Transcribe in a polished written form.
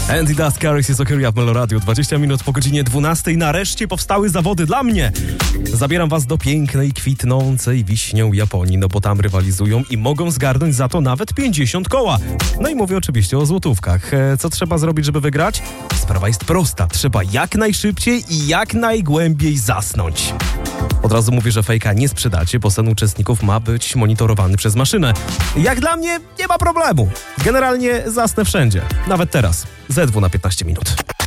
Andy Dust, Caris jest Okeria w Meloradiu. 20 minut po godzinie 12. Nareszcie powstały zawody dla mnie. Zabieram was do pięknej, kwitnącej wiśnią Japonii, no bo tam rywalizują i mogą zgarnąć za to nawet 50 koła. No i mówię oczywiście o złotówkach. Co trzeba zrobić, żeby wygrać? Sprawa jest prosta. Trzeba jak najszybciej i jak najgłębiej zasnąć. Od razu mówię, że fejka nie sprzedacie, bo sen uczestników ma być monitorowany przez maszynę. Jak dla mnie nie ma problemu. Generalnie zasnę wszędzie. Nawet teraz. ZW na 15 minut.